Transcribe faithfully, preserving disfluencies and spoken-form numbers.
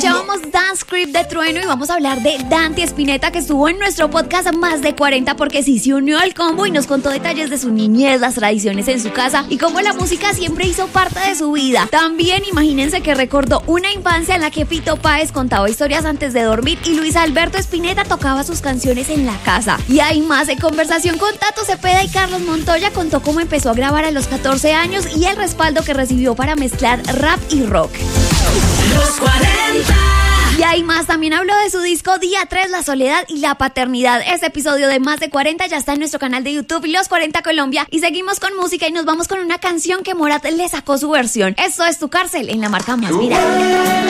Escuchábamos Dance Creep de Trueno y vamos a hablar de Danti Spinetta, que estuvo en nuestro podcast Más de cuarenta porque sí se unió al combo y nos contó detalles de su niñez, las tradiciones en su casa y cómo la música siempre hizo parte de su vida. También imagínense que recordó una infancia en la que Fito Páez contaba historias antes de dormir y Luis Alberto Spinetta tocaba sus canciones en la casa. Y hay más en conversación con Tato Cepeda y Carlos Montoya. Contó cómo empezó a grabar a los catorce años y el respaldo que recibió para mezclar rap y rock. Los cuarenta. Y hay más, también habló de su disco Día tres, la soledad y la paternidad. Este episodio de Más de cuarenta ya está en nuestro canal de YouTube, Los cuarenta Colombia. Y seguimos con música y nos vamos con una canción que Morat le sacó su versión. Esto es Tu Cárcel en la marca Más Viral.